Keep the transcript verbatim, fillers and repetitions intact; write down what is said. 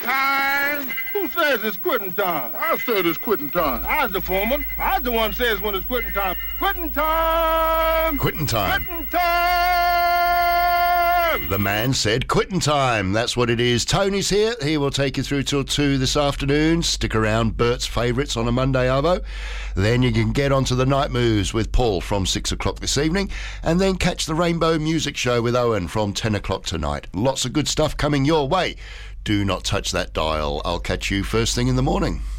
time. Who says it's quitting time? I said it's quitting time. I was the foreman. I was the one says when it's quitting time. Quitting time! Quitting time. Quitting time! The man said quitting time. That's what it is. Tony's here. He will take you through till two this afternoon. Stick around. Bert's favourites on a Monday, Arvo. Then you can get onto the night moves with Paul from six o'clock this evening. And then catch the Rainbow Music Show with Owen from ten o'clock tonight. Lots of good stuff coming your way. Do not touch that dial. I'll catch you first thing in the morning.